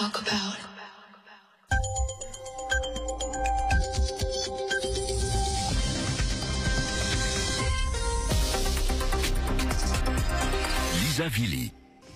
talk about. Lisa Vili.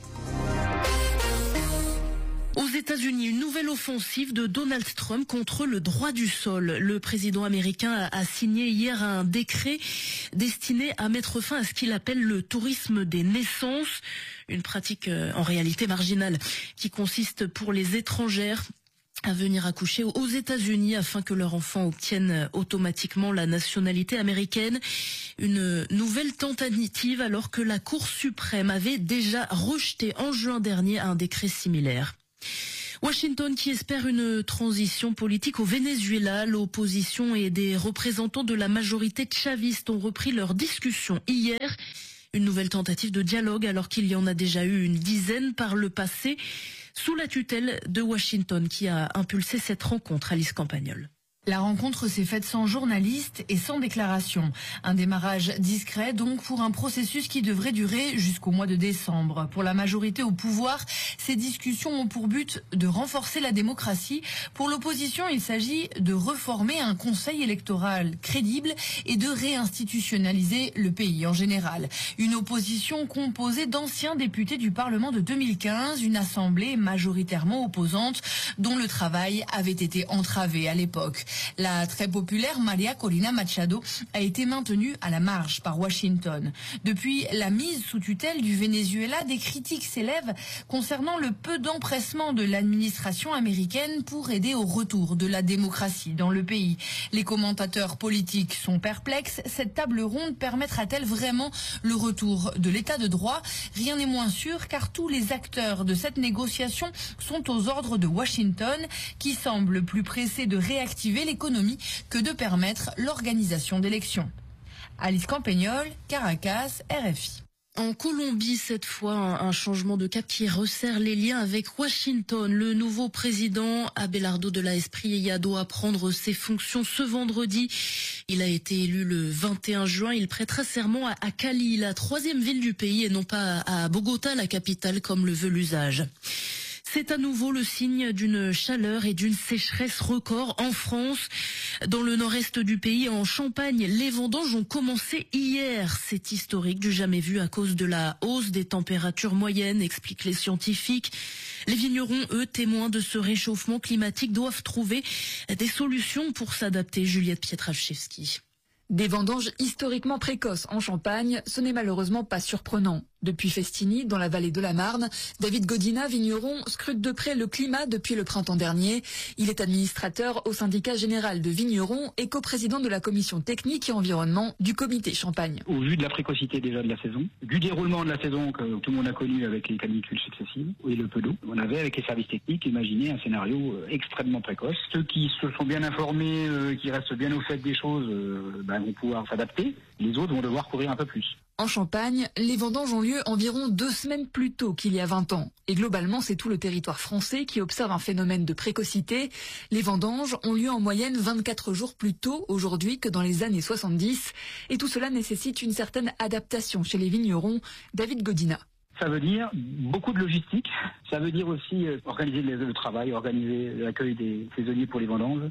Aux États-Unis, une nouvelle offensive de Donald Trump contre le droit du sol. Le président américain a signé hier un décret destiné à mettre fin à ce qu'il appelle le tourisme des naissances, une pratique en réalité marginale qui consiste pour les étrangères à venir accoucher aux États-Unis afin que leur enfant obtienne automatiquement la nationalité américaine. Une nouvelle tentative alors que la Cour suprême avait déjà rejeté en juin dernier un décret similaire. Washington qui espère une transition politique au Venezuela. L'opposition et des représentants de la majorité chaviste ont repris leur discussion hier. Une nouvelle tentative de dialogue alors qu'il y en a déjà eu une dizaine par le passé, sous la tutelle de Washington qui a impulsé cette rencontre. Alice Campagnol. La rencontre s'est faite sans journalistes et sans déclaration. Un démarrage discret donc pour un processus qui devrait durer jusqu'au mois de décembre. Pour la majorité au pouvoir, ces discussions ont pour but de renforcer la démocratie. Pour l'opposition, il s'agit de reformer un conseil électoral crédible et de réinstitutionnaliser le pays en général. Une opposition composée d'anciens députés du Parlement de 2015, une assemblée majoritairement opposante dont le travail avait été entravé à l'époque. La très populaire Maria Corina Machado a été maintenue à la marge par Washington. Depuis la mise sous tutelle du Venezuela, des critiques s'élèvent concernant le peu d'empressement de l'administration américaine pour aider au retour de la démocratie dans le pays. Les commentateurs politiques sont perplexes. Cette table ronde permettra-t-elle vraiment le retour de l'état de droit? Rien n'est moins sûr car tous les acteurs de cette négociation sont aux ordres de Washington qui semble plus pressé de réactiver l'économie que de permettre l'organisation d'élections. Alice Campagnol, Caracas, RFI. En Colombie, cette fois, un changement de cap qui resserre les liens avec Washington. Le nouveau président, Abelardo de la Espriella, doit prendre ses fonctions ce vendredi. Il a été élu le 21 juin. Il prêtera serment à Cali, la troisième ville du pays, et non pas à Bogota, la capitale, comme le veut l'usage. C'est à nouveau le signe d'une chaleur et d'une sécheresse record en France. Dans le nord-est du pays, en Champagne, les vendanges ont commencé hier. C'est historique, du jamais vu à cause de la hausse des températures moyennes, expliquent les scientifiques. Les vignerons, eux, témoins de ce réchauffement climatique, doivent trouver des solutions pour s'adapter. Juliette Pietraszewski. Des vendanges historiquement précoces en Champagne, ce n'est malheureusement pas surprenant. Depuis Festini, dans la vallée de la Marne, David Godina, vigneron, scrute de près le climat depuis le printemps dernier. Il est administrateur au syndicat général de vignerons et coprésident de la commission technique et environnement du comité Champagne. Au vu de la précocité déjà de la saison, du déroulement de la saison que tout le monde a connu avec les canicules successives et le peu d'eau, on avait avec les services techniques imaginé un scénario extrêmement précoce. Ceux qui se sont bien informés, qui restent bien au fait des choses, vont pouvoir s'adapter. Les autres vont devoir courir un peu plus. En Champagne, les vendanges ont lieu environ 2 semaines plus tôt qu'il y a 20 ans. Et globalement, c'est tout le territoire français qui observe un phénomène de précocité. Les vendanges ont lieu en moyenne 24 jours plus tôt aujourd'hui que dans les années 70. Et tout cela nécessite une certaine adaptation chez les vignerons. David Godina. Ça veut dire beaucoup de logistique. Ça veut dire aussi organiser le travail, organiser l'accueil des saisonniers pour les vendanges.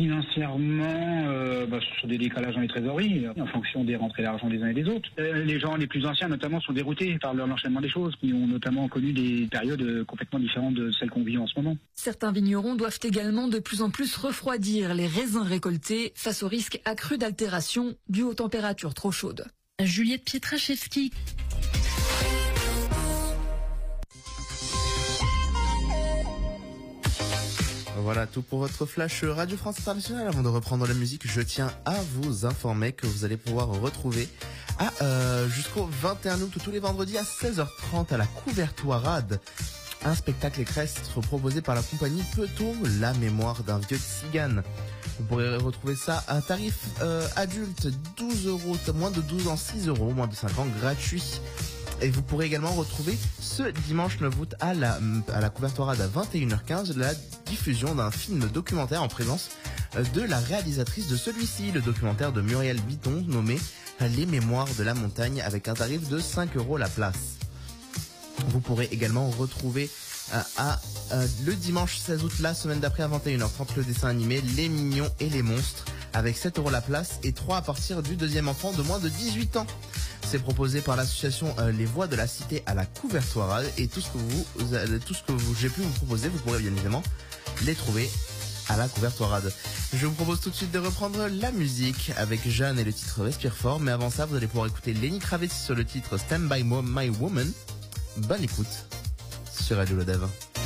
Financièrement, sur des décalages dans les trésoreries, en fonction des rentrées d'argent des uns et des autres. Les gens les plus anciens, notamment, sont déroutés par l'enchaînement des choses, qui ont notamment connu des périodes complètement différentes de celles qu'on vit en ce moment. Certains vignerons doivent également de plus en plus refroidir les raisins récoltés face au risque accru d'altération dû aux températures trop chaudes. Juliette Pietraszewski. Voilà tout pour votre flash Radio France Internationale. Avant de reprendre la musique, je tiens à vous informer que vous allez pouvoir retrouver jusqu'au 21 août, tous les vendredis à 16h30 à la Couvertoirade, un spectacle équestre proposé par la compagnie Peton, la mémoire d'un vieux tzigane. Vous pourrez retrouver ça à tarif adulte 12 €, moins de 12 ans 6 €, moins de 5 ans gratuit. Et vous pourrez également retrouver ce dimanche 9 août à la Couvertoirade à 21h15 la diffusion d'un film documentaire en présence de la réalisatrice de celui-ci, le documentaire de Muriel Bitton nommé Les Mémoires de la Montagne avec un tarif de 5 € la place. Vous pourrez également retrouver le dimanche 16 août, la semaine d'après à 21h30, le dessin animé Les Mignons et les Monstres avec 7 € la place et 3 à partir du deuxième enfant de moins de 18 ans. C'est proposé par l'association Les Voix de la Cité à la Couvertoirade et tout ce que j'ai pu vous proposer, vous pourrez bien évidemment les trouver à la Couvertoirade. Je vous propose tout de suite de reprendre la musique avec Jeanne et le titre Respire fort, mais avant ça vous allez pouvoir écouter Lenny Kravitz sur le titre Stand by My Woman. Bonne écoute sur Radio Le Dev.